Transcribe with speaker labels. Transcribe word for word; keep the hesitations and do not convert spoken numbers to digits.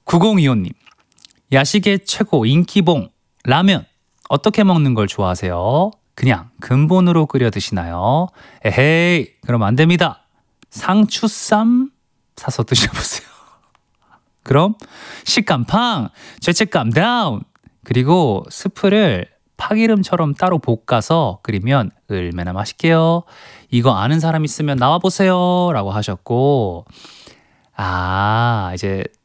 Speaker 1: 구공이오님. 야식의 최고 인기봉 라면 어떻게 먹는 걸 좋아하세요? 그냥 근본으로 끓여 드시나요? 에헤이, 그럼 안 됩니다. 상추쌈 사서 드셔보세요. 그럼 식감 팡, 죄책감 다운. 그리고 스프를 파기름처럼 따로 볶아서 끓이면 얼마나 맛있게요. 이거 아는 사람 있으면 나와보세요 라고 하셨고, 아 이제